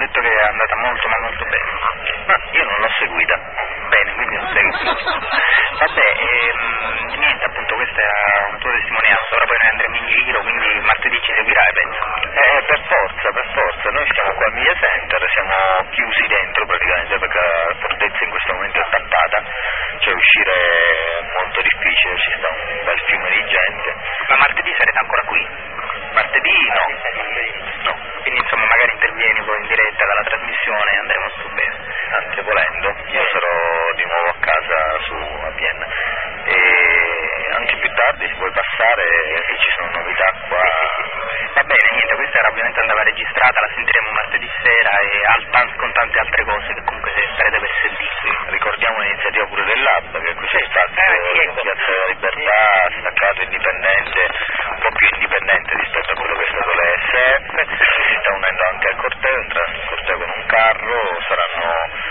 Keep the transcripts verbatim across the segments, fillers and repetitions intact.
detto che è andata molto ma molto bene. Ma io non l'ho seguita. Bene, quindi non sei più. Vabbè, ehm, niente, appunto questa è una tua testimonianza, ora poi noi andremo in giro, quindi martedì ci seguirai, penso. Eh, per forza, per forza, noi stiamo qua al Media Center, siamo chiusi dentro praticamente perché la fortezza in questo momento è tappata, cioè uscire è molto difficile, ci sta un bel fiume di gente. Ma martedì sarete ancora qui? Martedì no, no, quindi insomma magari intervieni poi in diretta dalla trasmissione e andremo su bene. Anche volendo, io sarò di nuovo a casa su a Vienna e anche più tardi se vuoi passare se ci sono novità qua. Va bene, niente, questa era ovviamente andava registrata, la sentiremo martedì sera e al, con tante altre cose che comunque starete per sentire. Sì, ricordiamo l'iniziativa pure dell'Hub che qui c'è stato eh, in Piazza della Libertà, staccato, indipendente, un po' più indipendente rispetto a quello che è stato l'E S F, si sta unendo anche al corteo, entrando in corteo con un carro, saranno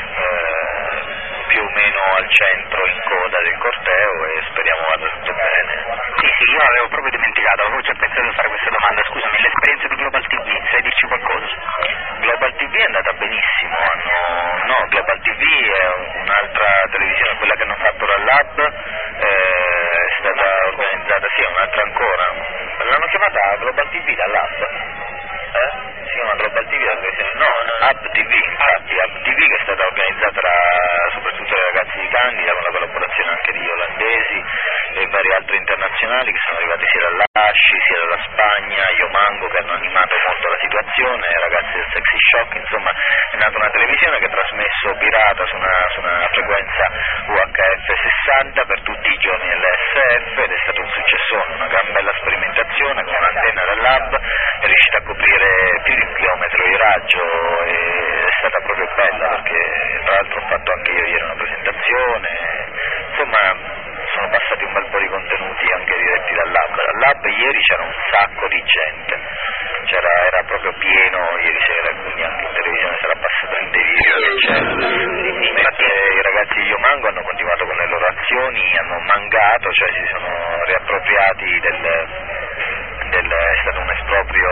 eh, più o meno al centro in coda del corteo e speriamo vada tutto bene. Sì, sì, io avevo proprio dimenticato, avevo già pensato di fare questa domanda, scusami, l'esperienza di Global ti vu, sai dirci qualcosa? Global ti vu è andata benissimo, hanno, no, Global ti vu è un'altra televisione, quella che hanno fatto dall'Hub, eh, è stata organizzata, sì, è un'altra ancora, l'hanno chiamata Global ti vu dall'Hub? Eh? Si chiama Global ti vu la televisione? No, Hub ti vu, infatti, Hub ti vu che è stata organizzata da, soprattutto dai ragazzi di Candida con la collaborazione anche di olandesi e vari altri internazionali che sono arrivati sia dall'Asci sia dalla Spagna, Io Mango che hanno animato molto la situazione, i ragazzi del Sexy Shock, insomma è nata una televisione che ha trasmesso pirata su una, su una frequenza U H F sessanta per tutti i giorni dell'E S F ed è stato un successone, una gran bella sperimentazione con un'antenna dell'Hub, è riuscita a coprire più di un chilometro di raggio e è stata proprio bella perché tra l'altro ho fatto anche io ieri una presentazione, insomma sono passati un bel po' di contenuti anche diretti dall'Hub. Dall'Hub ieri c'era un sacco di gente, c'era, era proprio pieno ieri sera, quindi anche in televisione sarà passato in delirio che c'era. Mentre i ragazzi di Io Mango hanno continuato con le loro azioni, hanno mangato, cioè si sono riappropriati del, del è stato un esproprio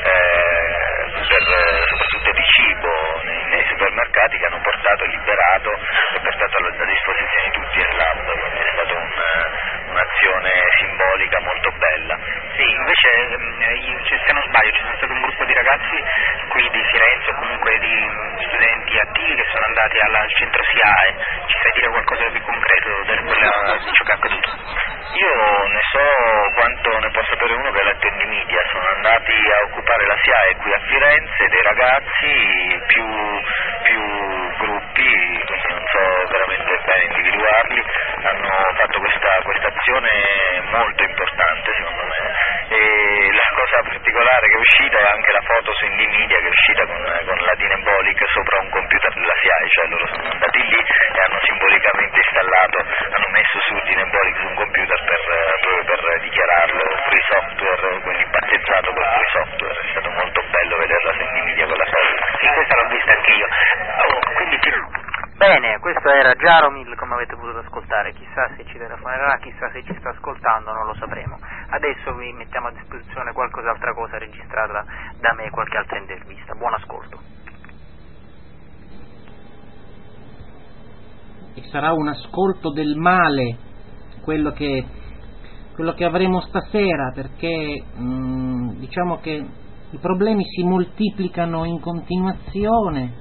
eh, per, soprattutto di cibo nei, nei supermercati che hanno portato e liberato e portato a, a disposizione di tutti nell'Hub, quindi è stata un, un'azione simbolica molto bella. Sì, invece io, cioè, se non sbaglio ci sono stato un gruppo di ragazzi qui di Firenze o comunque di studenti attivi che sono andati alla, al centro S I A E, ci sai dire qualcosa di più concreto di ciò che è accaduto? Io ne so quanto ne può sapere uno che ha letto in media, sono andati a occupare la S I A E qui a Firenze, dei ragazzi, più, più gruppi, quindi non so veramente bene individuarli, hanno fatto questa, questa azione molto importante secondo me e la cosa particolare che è uscita è anche la foto su Indie Media che è uscita con, con la Dynembolic sopra un computer della S I A E, cioè loro sono andati lì e hanno simbolicamente installato, hanno messo su Dynembolic su un computer per, proprio per dichiararlo free software, quindi battezzato con free software, è stato molto bello vederla su Indie Media quella foto. Sì, questa l'ho vista anche io. Oh, quindi ti... Bene, questo era Jaromil, come avete potuto ascoltare, chissà se ci telefonerà, chissà se ci sta ascoltando, non lo sapremo. Adesso vi mettiamo a disposizione qualcos'altra cosa registrata da me, qualche altra intervista. Buon ascolto. E sarà un ascolto del male quello che, quello che avremo stasera, perché mh, diciamo che i problemi si moltiplicano in continuazione.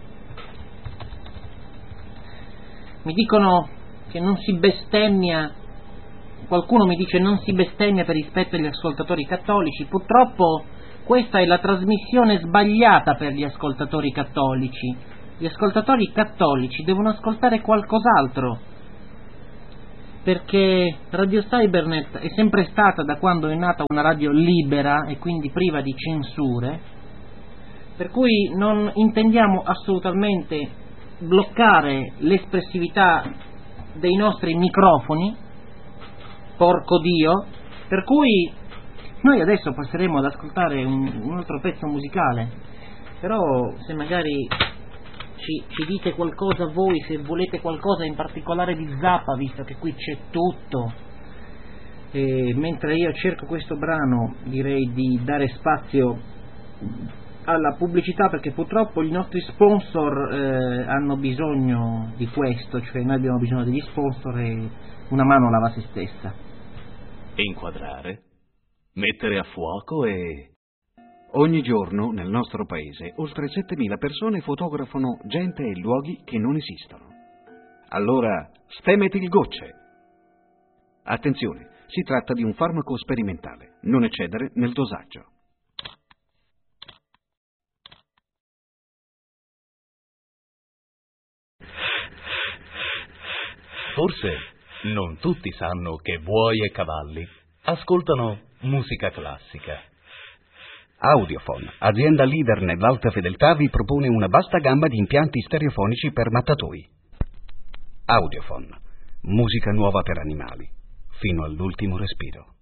Mi dicono che non si bestemmia, qualcuno mi dice non si bestemmia per rispetto agli ascoltatori cattolici. Purtroppo questa è la trasmissione sbagliata per gli ascoltatori cattolici. Gli ascoltatori cattolici devono ascoltare qualcos'altro, perché Radio Cybernet è sempre stata, da quando è nata, una radio libera e quindi priva di censure, per cui non intendiamo assolutamente bloccare l'espressività dei nostri microfoni, porco Dio, per cui noi adesso passeremo ad ascoltare un, un altro pezzo musicale, però se magari ci, ci dite qualcosa voi, se volete qualcosa in particolare di Zappa, visto che qui c'è tutto, e mentre io cerco questo brano direi di dare spazio alla pubblicità, perché purtroppo i nostri sponsor eh, hanno bisogno di questo, cioè noi abbiamo bisogno degli sponsor e una mano lava se stessa. Inquadrare, mettere a fuoco e... Ogni giorno nel nostro paese oltre settemila persone fotografano gente e luoghi che non esistono. Allora, Stemetilgocce. Attenzione, si tratta di un farmaco sperimentale, non eccedere nel dosaggio. Forse non tutti sanno che buoi e cavalli ascoltano musica classica. Audiofon, azienda leader nell'alta fedeltà, vi propone una vasta gamma di impianti stereofonici per mattatoi. Audiofon, musica nuova per animali, fino all'ultimo respiro.